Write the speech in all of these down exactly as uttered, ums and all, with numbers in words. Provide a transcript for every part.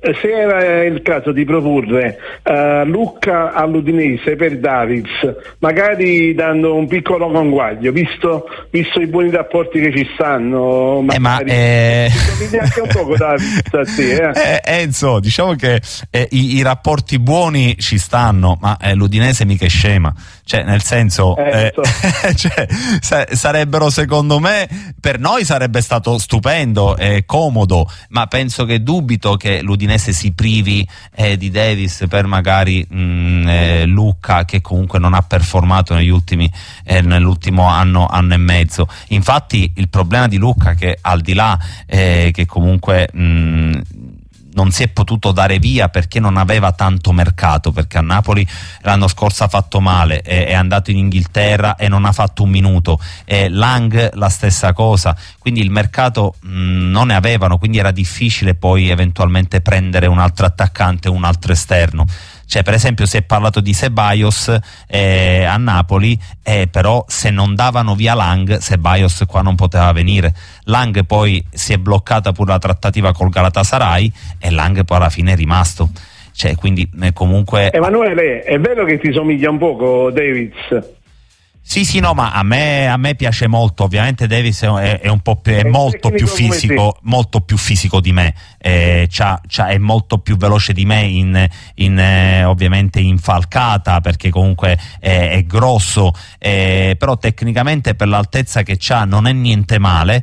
se era il caso di proporre uh, Lucca all'Udinese per Davids, magari dando un piccolo conguaglio, visto, visto i buoni rapporti che ci stanno, magari, eh, ma eh... anche un poco Davids a te, eh? Eh, Enzo, diciamo che eh, i, i rapporti buoni ci stanno, ma eh, l'Udinese mica è scema, cioè nel senso eh, eh, cioè, sa- sarebbero secondo me, per noi sarebbe stato stupendo e comodo, ma penso che dubito che l'Udinese si privi eh, di Davis per magari mh, eh, Lucca, che comunque non ha performato negli ultimi eh, nell'ultimo anno anno e mezzo. Infatti il problema di Lucca, che al di là eh, che comunque mh, non si è potuto dare via perché non aveva tanto mercato, perché a Napoli l'anno scorso ha fatto male, è, è andato in Inghilterra e non ha fatto un minuto, e Lang la stessa cosa, quindi il mercato mh, non ne avevano, quindi era difficile poi eventualmente prendere un altro attaccante, un altro esterno. Cioè, per esempio, si è parlato di Ceballos eh, a Napoli, eh, però se non davano via Lang, Ceballos qua non poteva venire. Lang poi si è bloccata pure la trattativa col Galatasaray e Lang poi alla fine è rimasto. Cioè, quindi eh, comunque... Emanuele, è vero che ti somiglia un poco Davids? Sì, sì, no, ma a me, a me piace molto. Ovviamente Davis è, è un po' più, è, è molto più fisico, molto più fisico di me. Eh, c'ha, c'ha, è molto più veloce di me in, in eh, ovviamente in falcata, perché comunque è, è grosso, eh, però tecnicamente per l'altezza che c'ha non è niente male.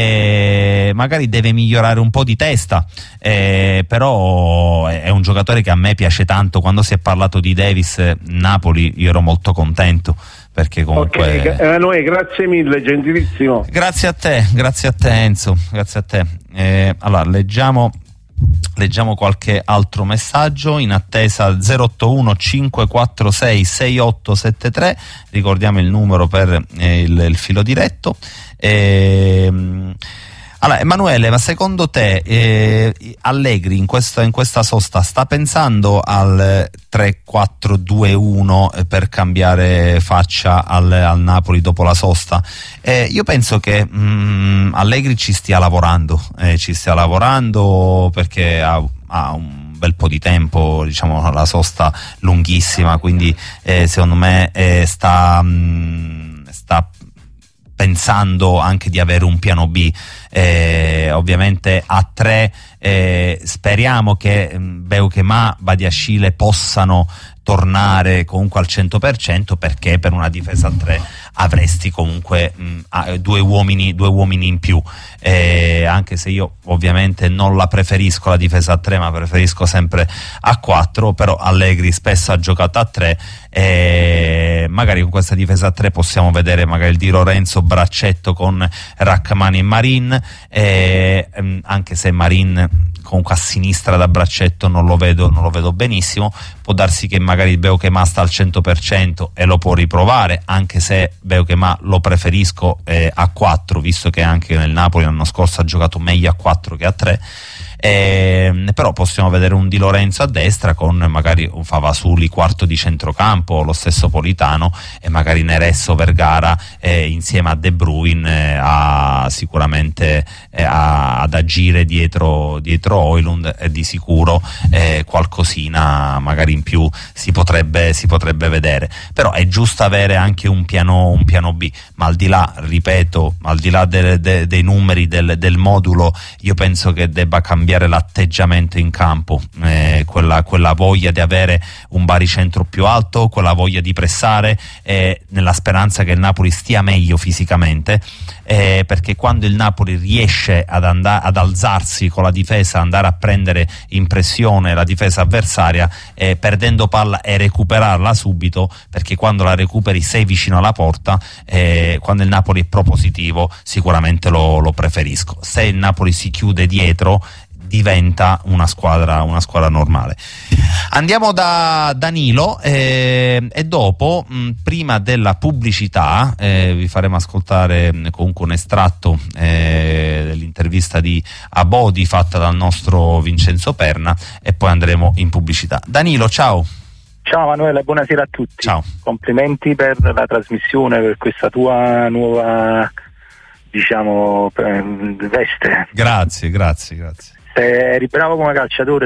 Eh, magari deve migliorare un po' di testa, eh, però è, è un giocatore che a me piace tanto. Quando si è parlato di Davis Napoli io ero molto contento, perché comunque... Ok, Emanuele, grazie mille, gentilissimo. Grazie a te, grazie a te Enzo, grazie a te. Eh, allora, leggiamo, leggiamo qualche altro messaggio in attesa. Zero otto uno cinque quattro sei sei otto sette tre, ricordiamo il numero per eh, il, il filo diretto. Eh, Allora, Emanuele, ma secondo te eh, Allegri in questa, in questa sosta sta pensando al tre quattro due uno per cambiare faccia al, al Napoli dopo la sosta? Eh, io penso che mh, Allegri ci stia lavorando, eh, ci stia lavorando perché ha, ha un bel po' di tempo, diciamo, la sosta lunghissima, quindi eh, secondo me eh, sta, mh, sta pensando anche di avere un piano B. Eh, ovviamente a tre eh, speriamo che Beukema, Badiashile possano tornare comunque al cento per cento, perché per una difesa a tre avresti comunque mh, due uomini due uomini in più, eh, anche se io ovviamente non la preferisco la difesa a tre, ma preferisco sempre a quattro, però Allegri spesso ha giocato a tre, e magari con questa difesa a tre possiamo vedere magari il Di Lorenzo braccetto con Rachmani e Marin, eh, anche se Marin comunque a sinistra da braccetto non lo vedo, non lo vedo benissimo. Può darsi che magari il Beukema sta al cento per cento e lo può riprovare, anche se Beukema lo preferisco eh, a quattro, visto che anche nel Napoli l'anno scorso ha giocato meglio a quattro che a tre. Eh, però possiamo vedere un Di Lorenzo a destra con magari un Favasuli quarto di centrocampo, lo stesso Politano, e magari Neresso Vergara eh, insieme a De Bruyne eh, a, sicuramente eh, a, ad agire dietro, dietro Højlund, e di sicuro eh, qualcosina magari in più si potrebbe, si potrebbe vedere. Però è giusto avere anche un piano, un piano B, ma al di là, ripeto, al di là de, de, dei numeri del, del modulo, io penso che debba cambiare l'atteggiamento in campo, eh, quella, quella voglia di avere un baricentro più alto, quella voglia di pressare, eh, nella speranza che il Napoli stia meglio fisicamente, eh, perché quando il Napoli riesce ad, andare, ad alzarsi con la difesa, andare a prendere in pressione la difesa avversaria, eh, perdendo palla e recuperarla subito, perché quando la recuperi sei vicino alla porta, eh, quando il Napoli è propositivo sicuramente lo, lo preferisco. Se il Napoli si chiude dietro diventa una squadra, una squadra normale. Andiamo da Danilo eh, e dopo, mh, prima della pubblicità, eh, vi faremo ascoltare mh, comunque un estratto eh, dell'intervista di Abodi fatta dal nostro Vincenzo Perna, e poi andremo in pubblicità. Danilo, ciao. Ciao Emanuele, buonasera a tutti. Ciao. Complimenti per la trasmissione, per questa tua nuova, diciamo, veste. Grazie, grazie, grazie. Se eri bravo come calciatore,